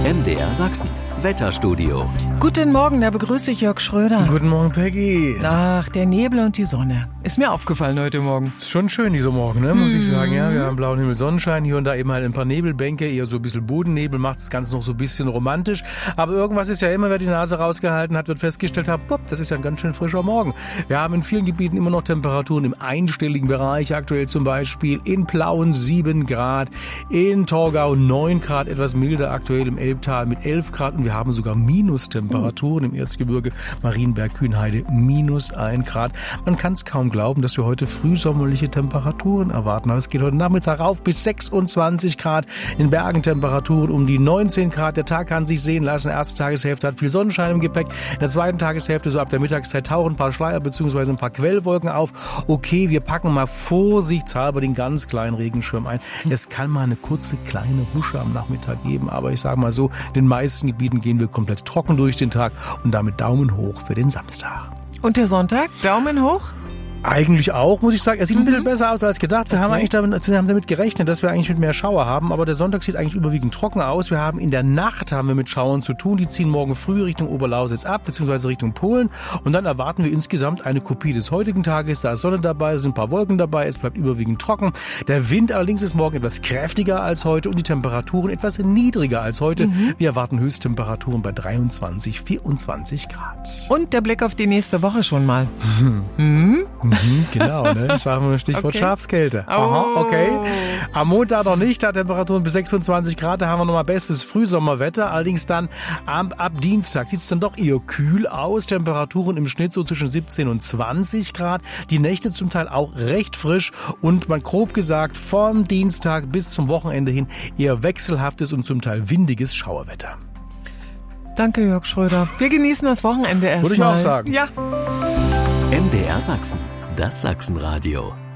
MDR Sachsen. Wetterstudio. Guten Morgen, da begrüße ich Jörg Schröder. Guten Morgen, Peggy. Ach, der Nebel und die Sonne. Ist mir aufgefallen heute Morgen. Ist schon schön dieser Morgen, ne? Muss ich sagen. Ja, wir haben blauen Himmel, Sonnenschein, hier und da eben halt ein paar Nebelbänke, eher so ein bisschen Bodennebel, macht das Ganze noch so ein bisschen romantisch. Aber irgendwas ist ja immer, wer die Nase rausgehalten hat, wird festgestellt haben, das ist ja ein ganz schön frischer Morgen. Wir haben in vielen Gebieten immer noch Temperaturen im einstelligen Bereich, aktuell zum Beispiel in Plauen 7 Grad, in Torgau 9 Grad, etwas milder aktuell im Elbtal mit 11 Grad und wir haben sogar Minustemperaturen im Erzgebirge, Marienberg, Kühnheide, -1 Grad. Man kann es kaum glauben, dass wir heute frühsommerliche Temperaturen erwarten. Aber es geht heute Nachmittag rauf bis 26 Grad. In Bergen Temperaturen um die 19 Grad. Der Tag kann sich sehen lassen. Die erste Tageshälfte hat viel Sonnenschein im Gepäck. In der zweiten Tageshälfte, so ab der Mittagszeit, tauchen ein paar Schleier bzw. ein paar Quellwolken auf. Okay, wir packen mal vorsichtshalber den ganz kleinen Regenschirm ein. Es kann mal eine kurze kleine Husche am Nachmittag geben. Aber ich sage mal so, in den meisten Gebieten gehen wir komplett trocken durch den Tag und damit Daumen hoch für den Samstag. Und der Sonntag? Daumen hoch? Eigentlich auch, muss ich sagen. Er sieht ein bisschen besser aus als gedacht. Wir haben eigentlich damit gerechnet, dass wir eigentlich mit mehr Schauer haben. Aber der Sonntag sieht eigentlich überwiegend trocken aus. Wir haben in der Nacht mit Schauern zu tun. Die ziehen morgen früh Richtung Oberlausitz ab, beziehungsweise Richtung Polen. Und dann erwarten wir insgesamt eine Kopie des heutigen Tages. Da ist Sonne dabei, da sind ein paar Wolken dabei. Es bleibt überwiegend trocken. Der Wind allerdings ist morgen etwas kräftiger als heute und die Temperaturen etwas niedriger als heute. Wir erwarten Höchsttemperaturen bei 23, 24 Grad. Und der Blick auf die nächste Woche schon mal. Genau, ne? Ich sage mal Stichwort Schafskälte. Aha, okay. Am Montag noch nicht, da Temperaturen bis 26 Grad, da haben wir nochmal bestes Frühsommerwetter. Allerdings dann ab Dienstag sieht es dann doch eher kühl aus. Temperaturen im Schnitt so zwischen 17 und 20 Grad. Die Nächte zum Teil auch recht frisch und man grob gesagt vom Dienstag bis zum Wochenende hin eher wechselhaftes und zum Teil windiges Schauerwetter. Danke, Jörg Schröder. Wir genießen das Wochenende erstmal. Würde ich auch sagen. Ja. MDR Sachsen. Das Sachsenradio.